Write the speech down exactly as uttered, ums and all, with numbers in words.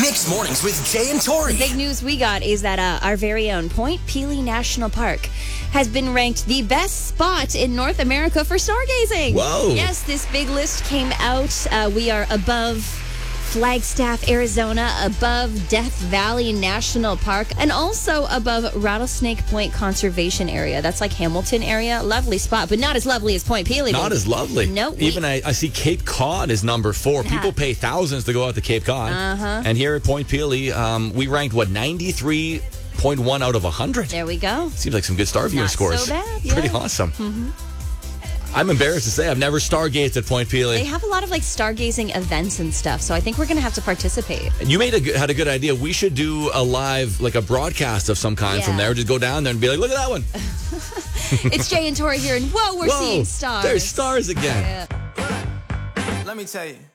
Mixed Mornings with Jay and Tori. The big news we got is that uh, our very own Point Pelee National Park has been ranked the best spot in North America for stargazing. Whoa. Yes, this big list came out. Uh, we are above Flagstaff, Arizona, above Death Valley National Park, and also above Rattlesnake Point Conservation Area. That's like Hamilton area. Lovely spot, but not as lovely as Point Pelee. Not baby. as lovely. No. Even I, I see Cape Cod is number four. People pay thousands to go out to Cape Cod. Uh-huh. And here at Point Pelee, um, we ranked, what, ninety-three point one out of one hundred? There we go. Seems like some good star viewing Not scores. so bad, yeah. Pretty awesome. Mm-hmm. I'm embarrassed to say I've never stargazed at Point Pelee. They have a lot of like stargazing events and stuff, so I think we're going to have to participate. You made a good, had a good idea. We should do a live, like a broadcast of some kind Yeah. from there. Just go down there and be like, look at that one. It's Jay and Tori here, and whoa, we're Whoa, seeing stars. There's stars again. Yeah. Let me tell you.